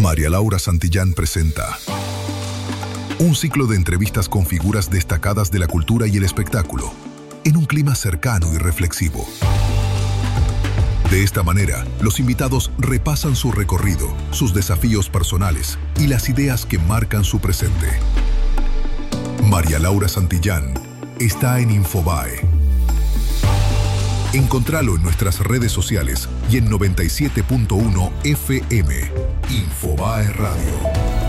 María Laura Santillán presenta un ciclo de entrevistas con figuras destacadas de la cultura y el espectáculo, en un clima cercano y reflexivo. De esta manera, los invitados repasan su recorrido, sus desafíos personales y las ideas que marcan su presente. María Laura Santillán está en Infobae. Encontralo en nuestras redes sociales y en 97.1 FM. Infobae Radio.